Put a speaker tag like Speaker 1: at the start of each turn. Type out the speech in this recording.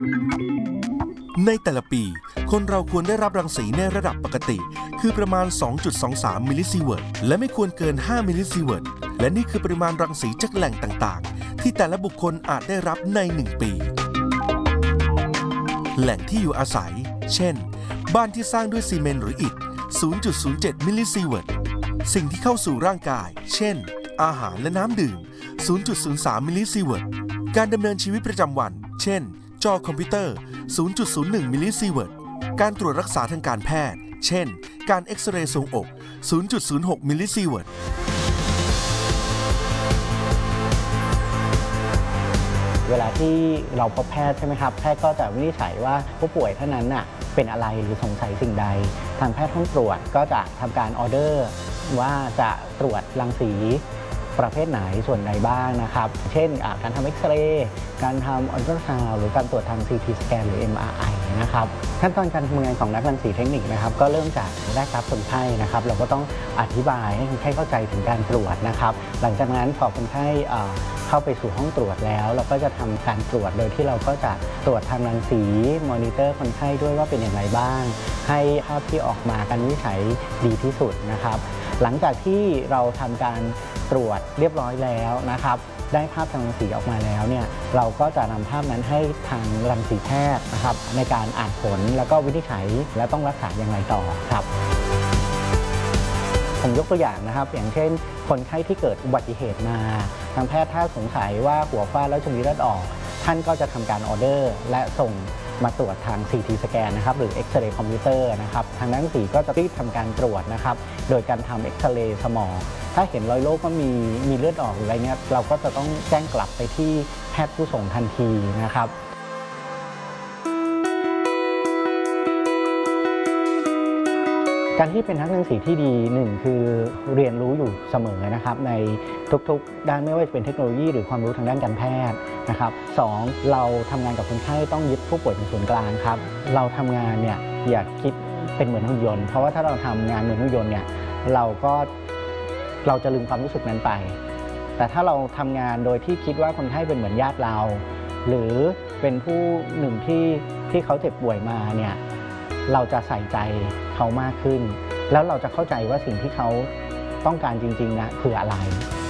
Speaker 1: ในแต่ละปีคนเราควรได้รับรังสีในระดับปกติคือประมาณ 2.23 มิลลิซีเวิร์ตและไม่ควรเกิน 5 มิลลิซีเวิร์ตและนี่คือปริมาณรังสีจากแหล่งต่างๆที่แต่ละบุคคลอาจได้รับใน 1 ปี แหล่งที่อยู่อาศัยเช่นบ้านที่สร้างด้วยซีเมนต์หรืออิฐ 0.07 มิลลิซีเวิร์ตสิ่งที่เข้าสู่ร่างกายเช่นอาหารและน้ำดื่ม 0.03 มิลลิซีเวิร์ตการดำเนินชีวิตประจำวันเช่นจอคอมพิวเตอร์ 0.01 มิลลิซีเวิร์ตการตรวจรักษาทางการแพทย์เช่นการเอ็กซเรย์ทรวงอก 0.06 มิลลิซีเวิร์ต
Speaker 2: เวลาที่เราพบแพทย์ใช่ไหมครับแพทย์ก็จะวินิจฉัยว่าผู้ป่วยท่านนั้นเป็นอะไรหรือสงสัยสิ่งใดทางแพทย์ห้องตรวจก็จะทำการออเดอร์ว่าจะตรวจรังสีประเภทไหนส่วนใดบ้างนะครับเช่นการทำเอ็กซเรย์การทำอัลตราซาวด์หรือการตรวจทาง CT สแกนหรือ MRI นะครับขั้นตอนการทำงานของนักรังสีเทคนิคนะครับก็เริ่มจากแรกรับคนไข้นะครับเราก็ต้องอธิบายให้คนไข้เข้าใจถึงการตรวจนะครับหลังจากนั้นพอคนไข้เข้าไปสู่ห้องตรวจแล้วเราก็จะทำการตรวจโดยที่เราก็จะตรวจทางรังสีมอนิเตอร์คนไข้ด้วยว่าเป็นอย่างไรบ้างให้ภาพที่ออกมาการวินิจฉัยดีที่สุดนะครับหลังจากที่เราทำการตรวจเรียบร้อยแล้วนะครับได้ภาพทางรังสีออกมาแล้วเนี่ยเราก็จะนำภาพนั้นให้ทางรังสีแพทย์นะครับในการอ่านผลแล้วก็วินิจฉัยและต้องรักษาอย่างไรต่อครับผมยกตัวอย่างนะครับอย่างเช่นคนไข้ที่เกิดอุบัติเหตุมาทางแพทย์ถ้าสงสัยว่าหัวฟาดแล้วจะมีเลือดออกท่านก็จะทำการออเดอร์และส่งมาตรวจทาง CT สแกนนะครับหรือเอ็กซเรย์คอมพิวเตอร์นะครับทางนักรังสีก็จะรีบทำการตรวจนะครับโดยการทำเอ็กซเรย์สมองถ้าเห็นรอยโรคว่ามีเลือดออกหรืออะไรเงี้ยเราก็จะต้องแจ้งกลับไปที่แพทย์ผู้ส่งทันทีนะครับการที่เป็นนักรังสีที่ดี1คือเรียนรู้อยู่เสมอนะครับในทุกๆด้านไม่ว่าจะเป็นเทคโนโลยีหรือความรู้ทางด้านการแพทย์นะครับ2เราทำงานกับคนไข้ต้องยึดผู้ป่วยเป็นศูนย์กลางครับเราทำงานเนี่ยอย่าคิดเป็นเหมือนหุ่นยนต์เพราะว่าถ้าเราทำงานเหมือนหุ่นยนต์เนี่ยเราจะลืมความรู้สึกนั้นไปแต่ถ้าเราทำงานโดยที่คิดว่าคนไข้เป็นเหมือนญาติเราหรือเป็นผู้หนึ่งที่เขาเจ็บป่วยมาเนี่ยเราจะใส่ใจเขามากขึ้นแล้วเราจะเข้าใจว่าสิ่งที่เขาต้องการจริงๆนะคืออะไร